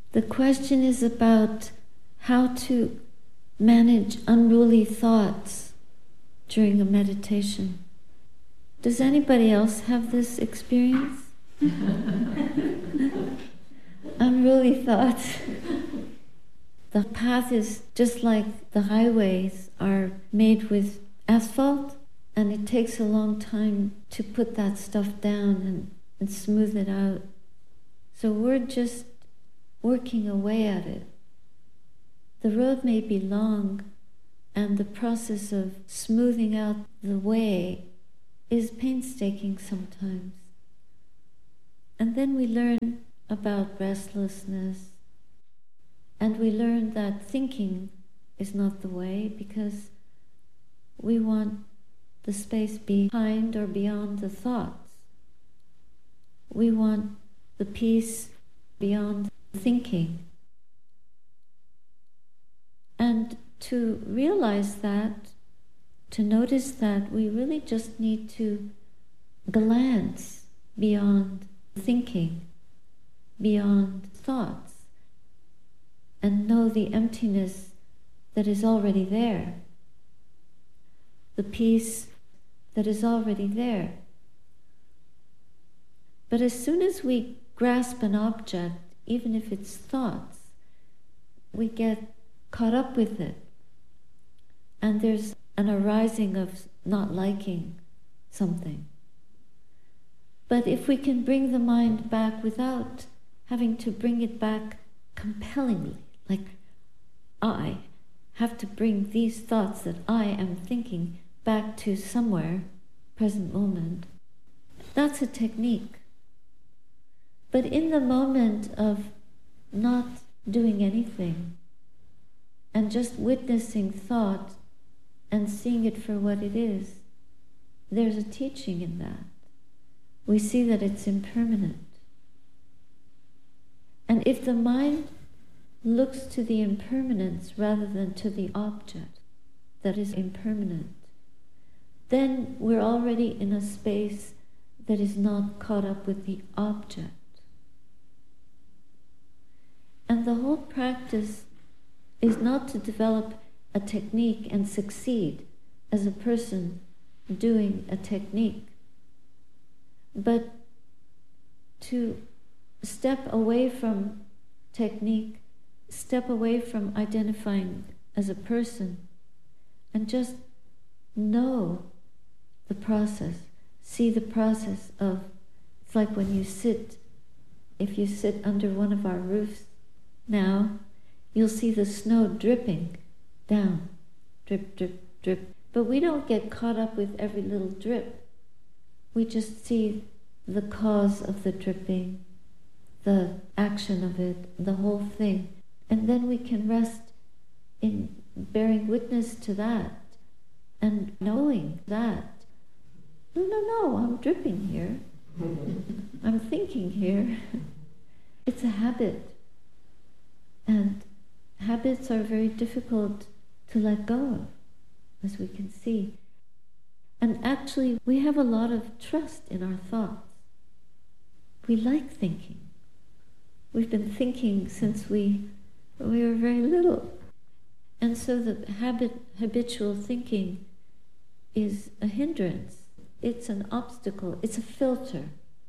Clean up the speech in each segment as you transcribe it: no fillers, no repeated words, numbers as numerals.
The question is about how to manage unruly thoughts during a meditation. Does anybody else have this experience? Unruly thoughts. The path is just like the highways are made with asphalt, and it takes a long time to put that stuff down and smooth it out. So we're just working away at it. The road may be long, and the process of smoothing out the way is painstaking sometimes. And then we learn about restlessness, and we learn that thinking is not the way, because we want the space behind or beyond the thoughts. We want the peace beyond thinking. And to realize that, to notice that, we really just need to glance beyond thinking, beyond thoughts, and know the emptiness that is already there, the peace that is already there. But as soon as we grasp an object, even if it's thoughts, we get caught up with it. And there's an arising of not liking something. But if we can bring the mind back without having to bring it back compellingly, like I have to bring these thoughts that I am thinking back to somewhere, present moment, that's a technique. But in the moment of not doing anything and just witnessing thought and seeing it for what it is, there's a teaching in that. We see that it's impermanent. And if the mind looks to the impermanence rather than to the object that is impermanent, then we're already in a space that is not caught up with the object. And the whole practice is not to develop a technique and succeed as a person doing a technique, but to step away from technique, step away from identifying as a person, and just know the process, see the process of, it's like when you sit, if you sit under one of our roofs now, you'll see the snow dripping down, drip, drip, drip. But we don't get caught up with every little drip. We just see the cause of the dripping, the action of it, the whole thing. And then we can rest in bearing witness to that and knowing that, no, I'm dripping here. I'm thinking here. It's a habit. And habits are very difficult to let go of, as we can see. And actually, we have a lot of trust in our thoughts. We like thinking. We've been thinking since we were very little. And so the habitual thinking is a hindrance. It's an obstacle. It's a filter.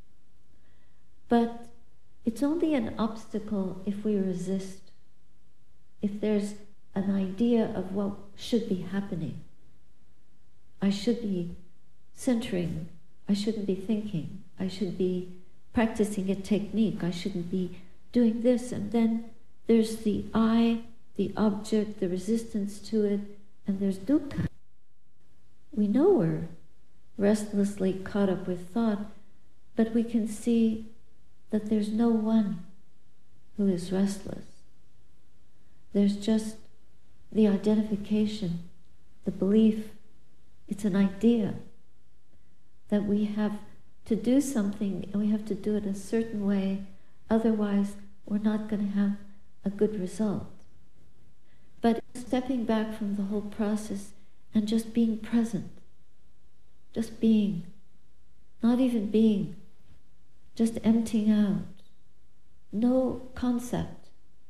But it's only an obstacle if we resist. If there's an idea of what should be happening. I should be centering. I shouldn't be thinking. I should be practicing a technique. I shouldn't be doing this. And then there's the I, the object, the resistance to it, and there's dukkha. We know we're restlessly caught up with thought, but we can see that there's no one who is restless. There's just the identification, the belief. It's an idea that we have to do something and we have to do it a certain way, otherwise we're not going to have a good result. But stepping back from the whole process and just being present, just being, not even being, just emptying out, no concept,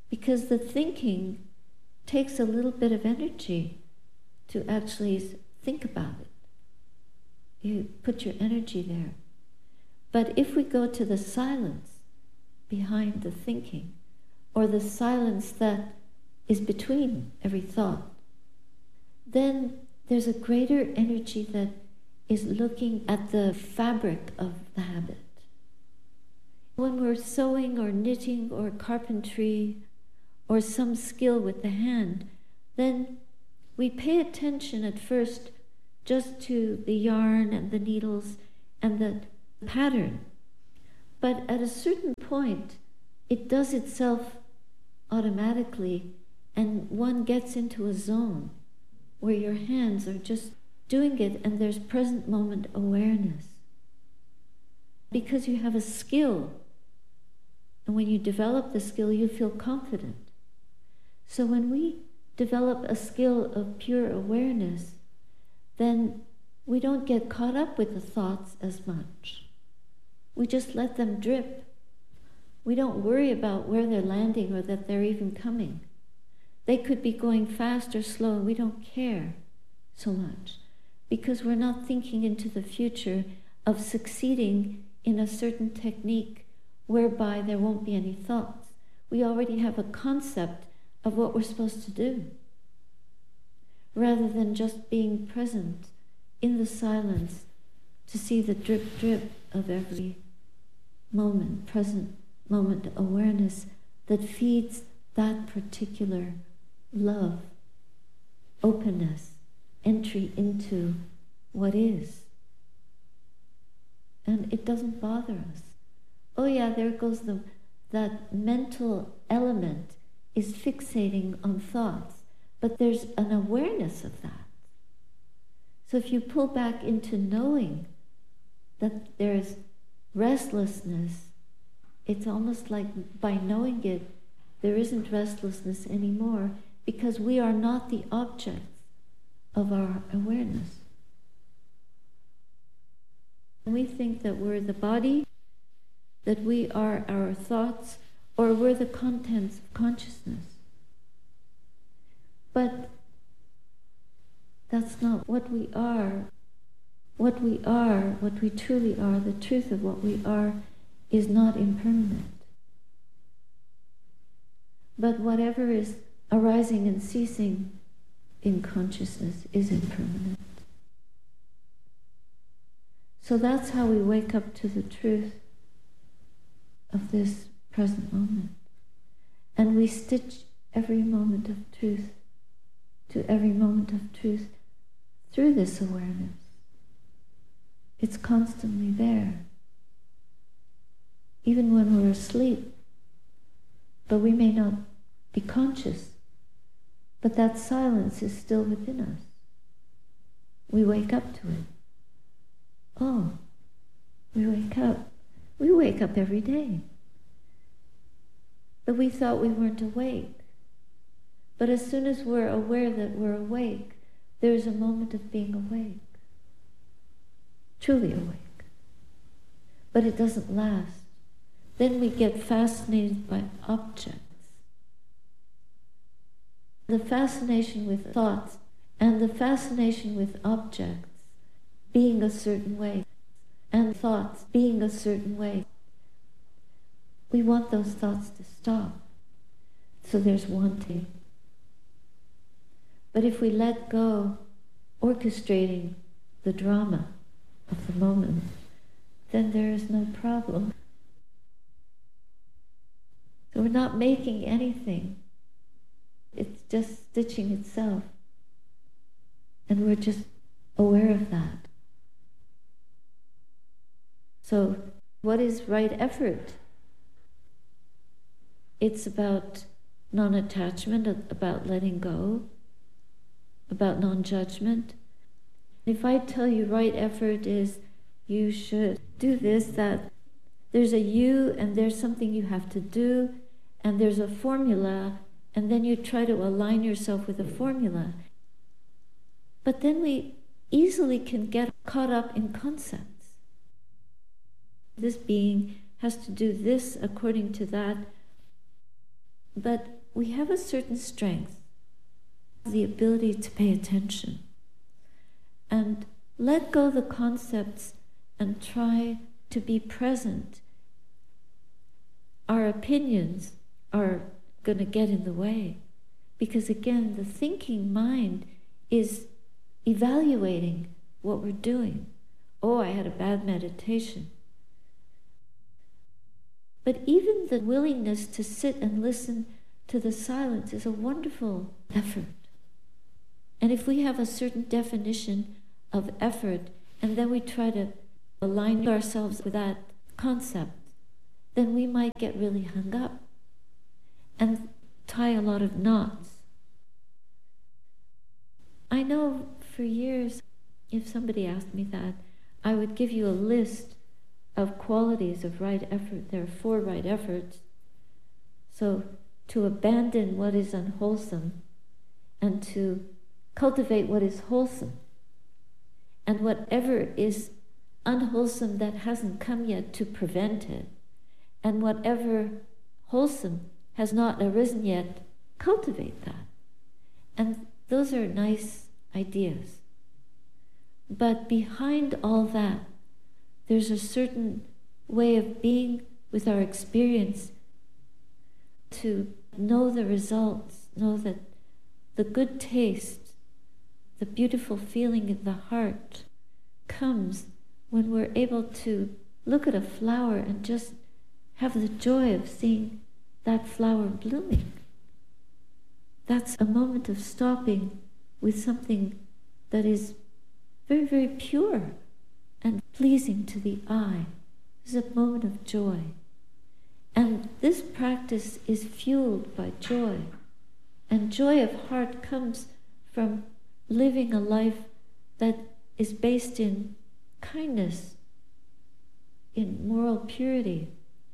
because the thinking takes a little bit of energy to actually think about it. You put your energy there. But if we go to the silence behind the thinking, or the silence that is between every thought, then there's a greater energy that is looking at the fabric of the habit. When we're sewing or knitting or carpentry or some skill with the hand, then we pay attention at first just to the yarn and the needles and the pattern. But at a certain point, it does itself automatically, and one gets into a zone where your hands are just doing it, and there's present moment awareness. Because you have a skill, and when you develop the skill, you feel confident. So when we develop a skill of pure awareness, then we don't get caught up with the thoughts as much. We just let them drip. We don't worry about where they're landing or that they're even coming. They could be going fast or slow, and we don't care so much because we're not thinking into the future of succeeding in a certain technique whereby there won't be any thoughts. We already have a concept of what we're supposed to do, rather than just being present in the silence to see the drip drip of every moment, present moment awareness that feeds that particular love, openness, entry into what is. And it doesn't bother us. Oh yeah, there goes that mental element is fixating on thoughts, but there's an awareness of that. So if you pull back into knowing that there's restlessness, it's almost like by knowing it, there isn't restlessness anymore because we are not the objects of our awareness. We think that we're the body, that we are our thoughts, or we're the contents of consciousness. But that's not what we are. What we are, what we truly are, the truth of what we are, is not impermanent. But whatever is arising and ceasing in consciousness is impermanent. So that's how we wake up to the truth of this present moment. And we stitch every moment of truth to every moment of truth through this awareness. It's constantly there, even when we're asleep. But we may not be conscious, but that silence is still within us. We wake up to it. Oh, we wake up. We wake up every day. But we thought we weren't awake. But as soon as we're aware that we're awake, there's a moment of being awake. Truly awake. But it doesn't last. Then we get fascinated by objects. The fascination with thoughts and the fascination with objects being a certain way and thoughts being a certain way. We want those thoughts to stop. So there's wanting. But if we let go, orchestrating the drama of the moment, then there is no problem. So we're not making anything. It's just stitching itself. And we're just aware of that. So what is right effort? It's about non-attachment, about letting go, about non-judgment. If I tell you right effort is you should do this, that, there's a you and there's something you have to do and there's a formula, and then you try to align yourself with a formula. But then we easily can get caught up in concepts. This being has to do this according to that. But we have a certain strength, the ability to pay attention and let go the concepts and try to be present. Our opinions are going to get in the way because, again, the thinking mind is evaluating what we're doing. Oh, I had a bad meditation. But even the willingness to sit and listen to the silence is a wonderful effort. And if we have a certain definition of effort and then we try to align ourselves with that concept, then we might get really hung up and tie a lot of knots. I know for years, if somebody asked me that, I would give you a list of qualities of right effort. There are 4 right efforts. So to abandon what is unwholesome and to cultivate what is wholesome. And whatever is unwholesome that hasn't come yet, to prevent it. And whatever wholesome has not arisen yet, cultivate that. And those are nice ideas. But behind all that, there's a certain way of being with our experience to know the results, know that the good taste, the beautiful feeling in the heart comes when we're able to look at a flower and just have the joy of seeing that flower blooming. That's a moment of stopping with something that is very, very pure and pleasing to the eye. It's a moment of joy. And this practice is fueled by joy. And joy of heart comes from living a life that is based in kindness, in moral purity,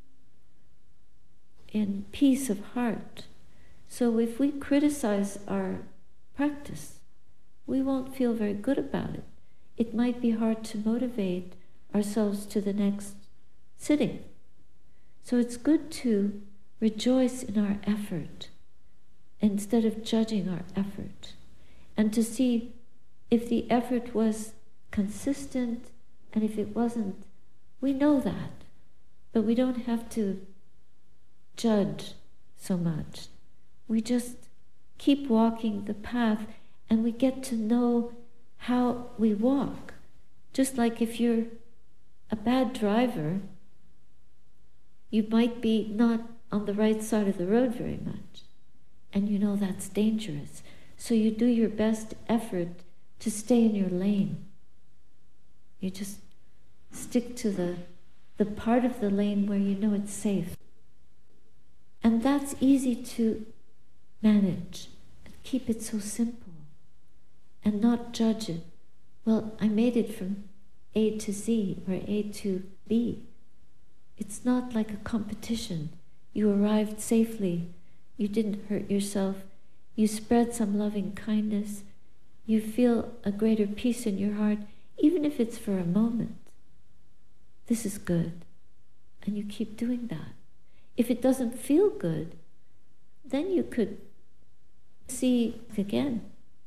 in peace of heart. So if we criticize our practice, we won't feel very good about it. It might be hard to motivate ourselves to the next sitting. So it's good to rejoice in our effort instead of judging our effort, and to see if the effort was consistent, and if it wasn't, we know that, but we don't have to judge so much. We just keep walking the path, and we get to know how we walk. Just like if you're a bad driver, you might be not on the right side of the road very much, and you know that's dangerous. So you do your best effort to stay in your lane. You just stick to the part of the lane where you know it's safe. And that's easy to manage, and keep it so simple, and not judge it. Well, I made it from A to Z or A to B. It's not like a competition. You arrived safely. You didn't hurt yourself. You spread some loving kindness. You feel a greater peace in your heart, even if it's for a moment. This is good. And you keep doing that. If it doesn't feel good, then you could see again.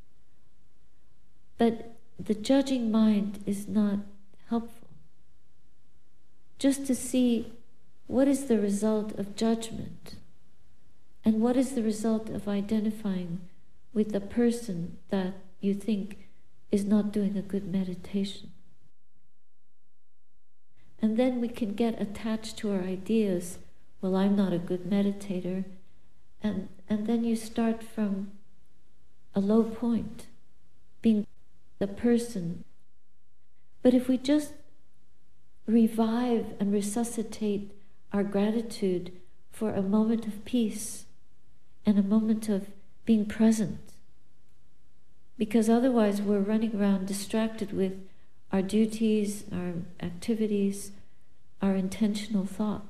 But the judging mind is not helpful. Just to see what is the result of judgment and what is the result of identifying with the person that you think is not doing a good meditation. And then we can get attached to our ideas. Well, I'm not a good meditator. And then you start from a low point, being the person. But if we just revive and resuscitate our gratitude for a moment of peace and a moment of being present, because otherwise we're running around distracted with our duties, our activities, our intentional thoughts.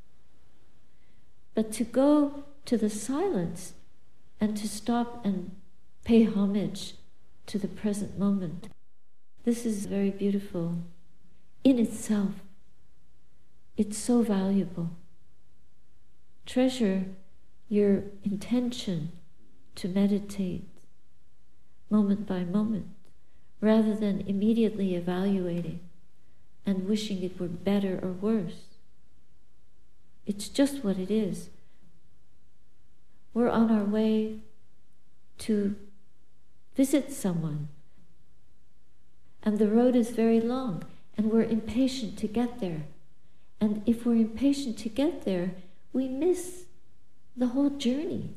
But to go to the silence and to stop and pay homage to the present moment, this is very beautiful in itself. It's so valuable. Treasure your intention to meditate moment by moment, rather than immediately evaluating and wishing it were better or worse. It's just what it is. We're on our way to visit someone, and the road is very long, and we're impatient to get there. And if we're impatient to get there, we miss the whole journey.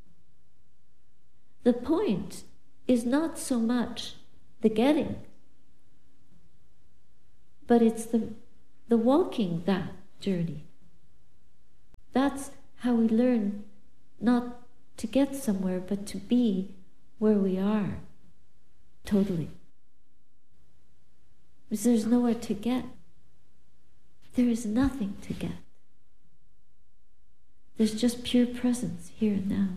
The point is not so much the getting, but it's the walking that journey. That's how we learn not to get somewhere, but to be where we are, totally. Because there's nowhere to get. There is nothing to get. There's just pure presence here and now.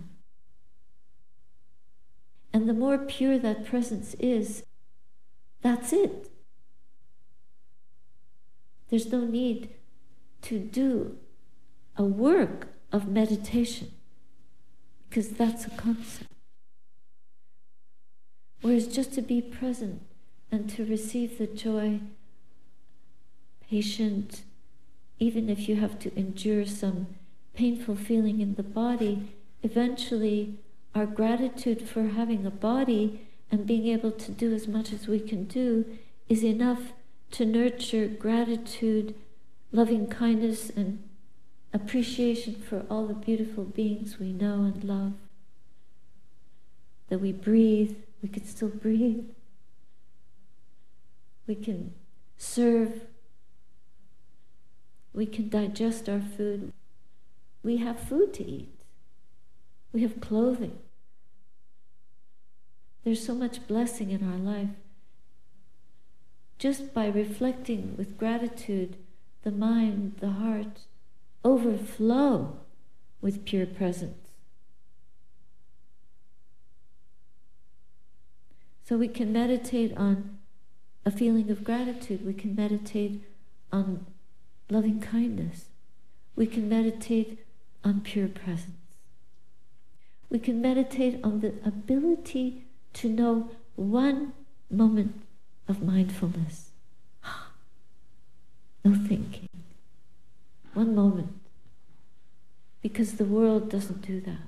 And the more pure that presence is, that's it. There's no need to do a work of meditation, because that's a concept. Whereas just to be present and to receive the joy, patient, even if you have to endure some painful feeling in the body, eventually our gratitude for having a body and being able to do as much as we can do is enough to nurture gratitude, loving kindness, and appreciation for all the beautiful beings we know and love. That we breathe, we can still breathe. We can serve. We can digest our food. We have food to eat. We have clothing. There's so much blessing in our life. Just by reflecting with gratitude, the mind, the heart overflow with pure presence. So we can meditate on a feeling of gratitude. We can meditate on loving kindness. We can meditate on pure presence. We can meditate on the ability to know one moment of mindfulness. No thinking. One moment. Because the world doesn't do that.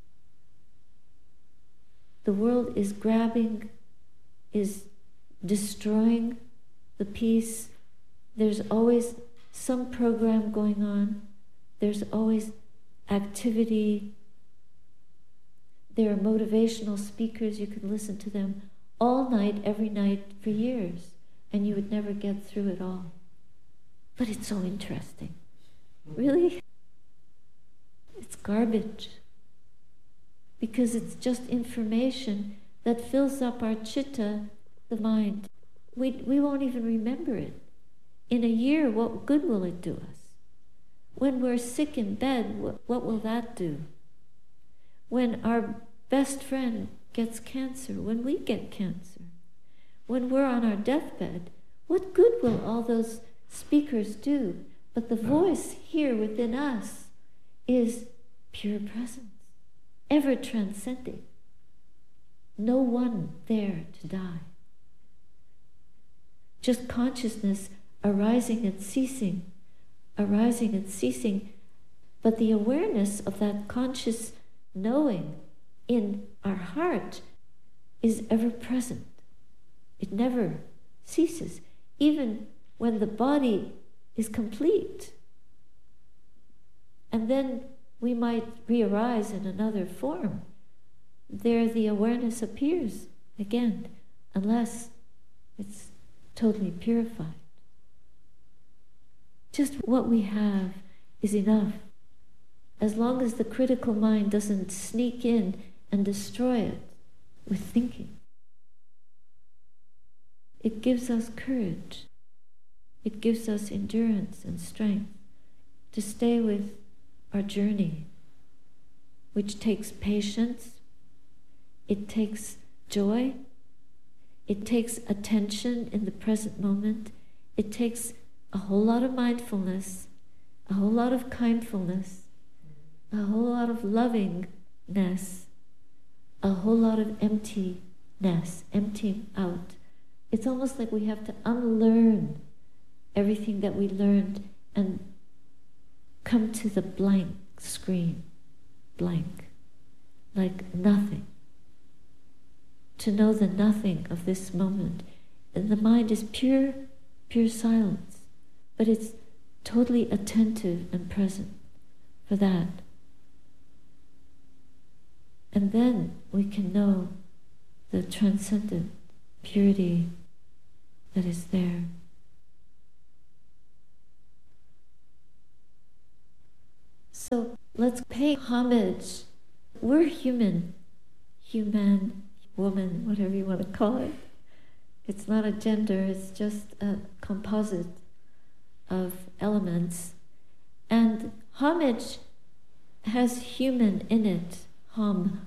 The world is grabbing, is destroying the peace. There's always some program going on. There's always activity. There are motivational speakers. You can listen to them all night, every night, for years, and you would never get through it all. But it's so interesting. Really? It's garbage. Because it's just information that fills up our chitta, the mind. We won't even remember it. In a year, what good will it do us? When we're sick in bed, what will that do? When our best friend gets cancer, when we get cancer, when we're on our deathbed, what good will all those speakers do? But the voice here within us is pure presence, ever transcending. No one there to die. Just consciousness arising and ceasing, but the awareness of that conscious knowing in our heart is ever present. It never ceases, even when the body is complete. And then we might re-arise in another form. There the awareness appears again, unless it's totally purified. Just what we have is enough. As long as the critical mind doesn't sneak in and destroy it with thinking. It gives us courage. It gives us endurance and strength to stay with our journey, which takes patience, it takes joy, it takes attention in the present moment, it takes a whole lot of mindfulness, a whole lot of kindfulness, a whole lot of lovingness, a whole lot of emptiness, emptying out. It's almost like we have to unlearn everything that we learned and come to the blank screen, blank, like nothing. To know the nothing of this moment. And the mind is pure silence, but it's totally attentive and present for that. And then we can know the transcendent purity that is there. So let's pay homage. We're human, woman, whatever you want to call it. It's not a gender, it's just a composite of elements. And homage has human in it. Homo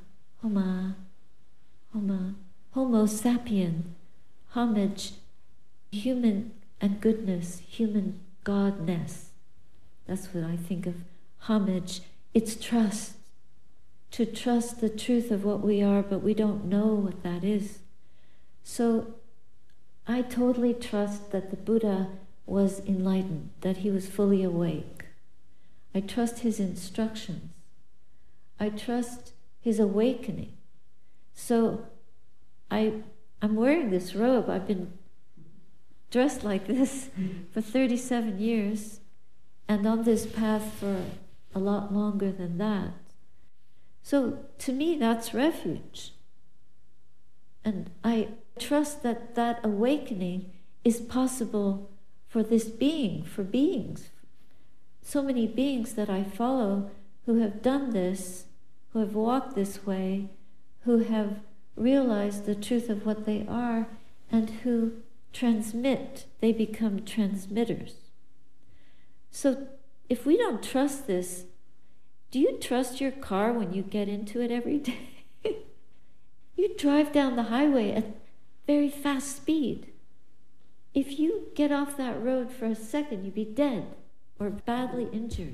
sapien. Homage, human and goodness, human godness. That's what I think of homage. It's trust. To trust the truth of what we are, but we don't know what that is. So I totally trust that the Buddha was enlightened, that he was fully awake. I trust his instructions. I trust his awakening. So I'm wearing this robe. I've been dressed like this for 37 years and on this path for a lot longer than that. So to me, that's refuge. And I trust that that awakening is possible for this being, for beings. So many beings that I follow who have done this, who have walked this way, who have realized the truth of what they are, and who transmit, they become transmitters. So if we don't trust this, do you trust your car when you get into it every day? You drive down the highway at very fast speed. If you get off that road for a second, you'd be dead or badly injured.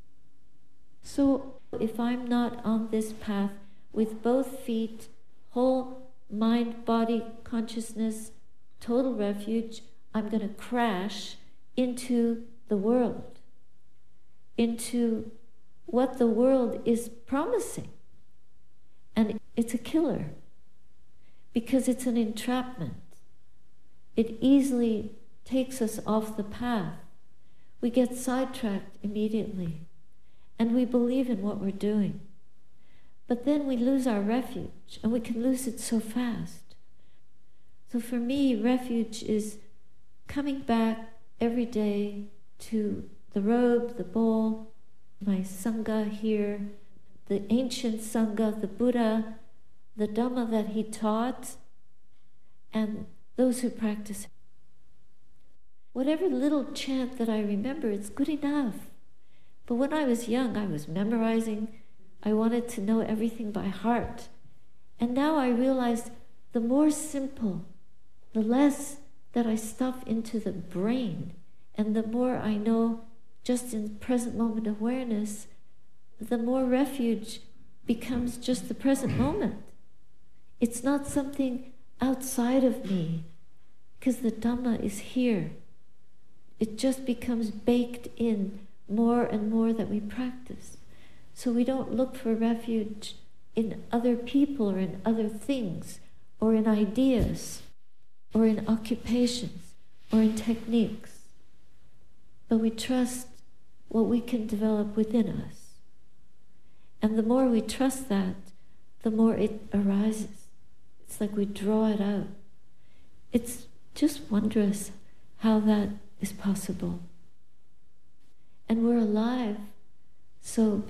So if I'm not on this path with both feet, whole mind, body, consciousness, total refuge, I'm going to crash into the world, into what the world is promising. And it's a killer because it's an entrapment. It easily takes us off the path. We get sidetracked immediately and we believe in what we're doing. But then we lose our refuge and we can lose it so fast. So for me, refuge is coming back every day to the robe, the bowl, my Sangha here, the ancient Sangha, the Buddha, the Dhamma that he taught, and those who practice it. Whatever little chant that I remember, it's good enough. But when I was young, I was memorizing. I wanted to know everything by heart. And now I realize the more simple, the less that I stuff into the brain, and the more I know just in present moment awareness, the more refuge becomes just the present moment. It's not something outside of me, because the Dhamma is here. It just becomes baked in more and more that we practice. So we don't look for refuge in other people or in other things or in ideas or in occupations or in techniques. But we trust what we can develop within us. And the more we trust that, the more it arises. It's like we draw it out. It's just wondrous how that is possible. And we're alive, so